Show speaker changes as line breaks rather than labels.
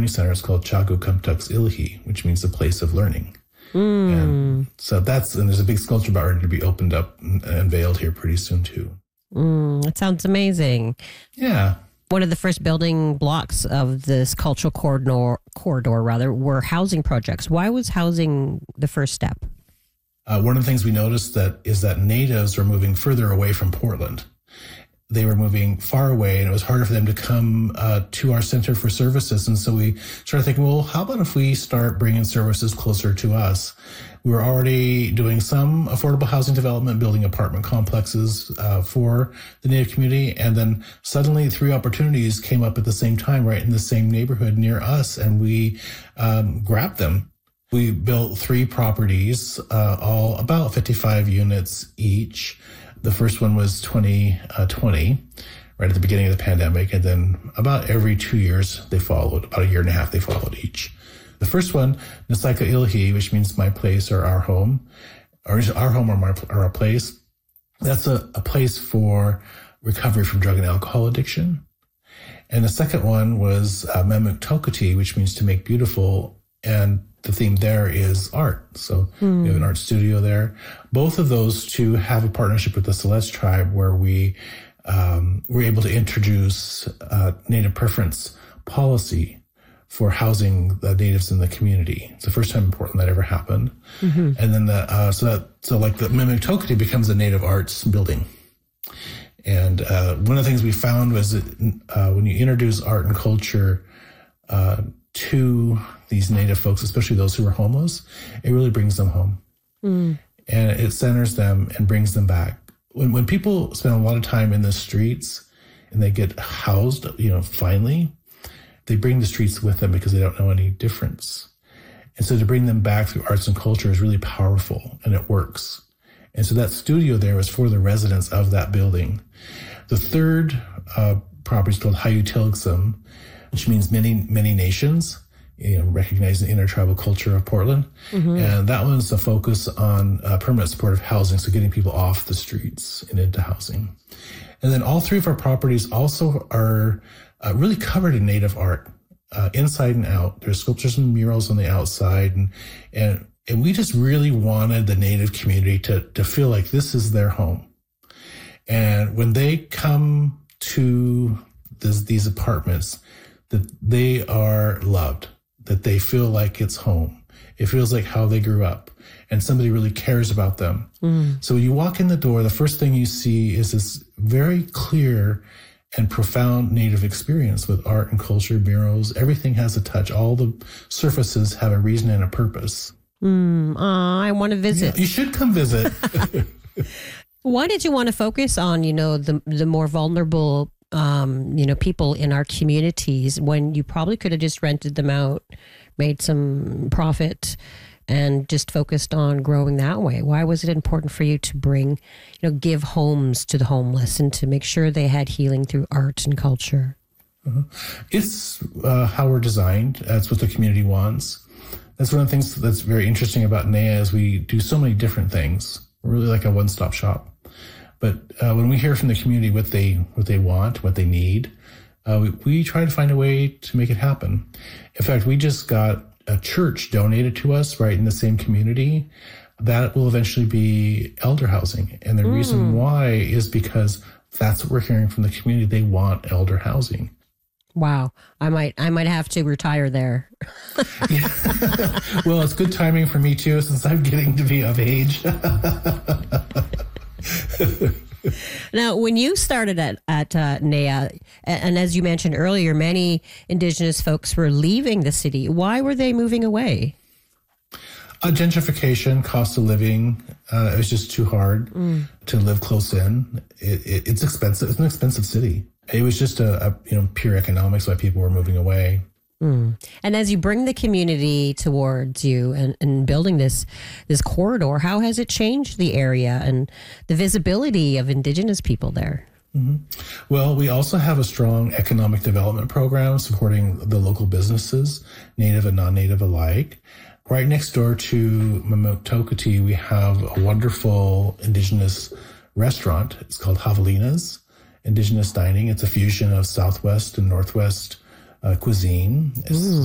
learning center is called Chagu Kumtuks Ilhi, which means the place of learning. And so there's a big sculpture about ready to be opened up and unveiled here pretty soon too.
That sounds amazing.
Yeah.
One of the first building blocks of this cultural corridor were housing projects. Why was housing the first step?
One of the things we noticed is that natives were moving further away from Portland. They were moving far away, and it was harder for them to come to our center for services. And so we started thinking, well, how about if we start bringing services closer to us? We were already doing some affordable housing development, building apartment complexes for the Native community. And then suddenly 3 opportunities came up at the same time, right in the same neighborhood near us, and we grabbed them. We built 3 properties, all about 55 units each. The first one was 2020, right at the beginning of the pandemic. And then about every 2 years, they followed. About a year and a half, they followed each. The first one, Nasaika Ilhi, which means my place or our home, or our home or our place. That's a place for recovery from drug and alcohol addiction. And the second one was Memuk Tokati, which means to make beautiful. And the theme there is art. So we have an art studio there. Both of those 2 have a partnership with the Celeste tribe where we were able to introduce Native preference policy for housing the natives in the community. It's the first time in Portland that ever happened. And then the Memuk Tokati becomes a Native arts building. And one of the things we found was that when you introduce art and culture to these Native folks, especially those who are homeless, it really brings them home. And it centers them and brings them back. When people spend a lot of time in the streets and they get housed, finally, they bring the streets with them because they don't know any difference. And so to bring them back through arts and culture is really powerful, and it works. And so that studio there was for the residents of that building. The third property is called Hayutiligsum, which means many, many nations, recognizing the intertribal culture of Portland. And that one's a focus on permanent supportive housing, so getting people off the streets and into housing. And then all 3 of our properties also are really covered in Native art, inside and out. There's sculptures and murals on the outside. And we just really wanted the Native community to feel like this is their home. And when they come to these apartments, that they are loved, that they feel like it's home. It feels like how they grew up, and somebody really cares about them. So when you walk in the door, the first thing you see is this very clear and profound Native experience with art and culture, murals. Everything has a touch. All the surfaces have a reason and a purpose.
I want to visit.
Yeah, you should come visit.
Why did you want to focus on, the more vulnerable people in our communities when you probably could have just rented them out, made some profit, and just focused on growing that way? Why was it important for you to give homes to the homeless and to make sure they had healing through art and culture?
It's how we're designed. That's what the community wants. That's one of the things that's very interesting about NEA is we do so many different things. We're really like a one-stop shop. But when we hear from the community what they want, what they need, we try to find a way to make it happen. In fact, we just got a church donated to us right in the same community. That will eventually be elder housing. And the reason why is because that's what we're hearing from the community. They want elder housing.
Wow. I might have to retire there.
Yeah. Well, it's good timing for me too, since I'm getting to be of age.
Now, when you started at NEA, and as you mentioned earlier, many Indigenous folks were leaving the city. Why were they moving away?
Gentrification, cost of living. It was just too hard to live close in. It's expensive. It's an expensive city. It was just a pure economics why people were moving away.
And as you bring the community towards you and building this corridor, how has it changed the area and the visibility of Indigenous people there?
Well, we also have a strong economic development program supporting the local businesses, Native and non-Native alike. Right next door to Memuk Tokati, we have a wonderful Indigenous restaurant. It's called Javelina's Indigenous Dining. It's a fusion of Southwest and Northwest cuisine. It's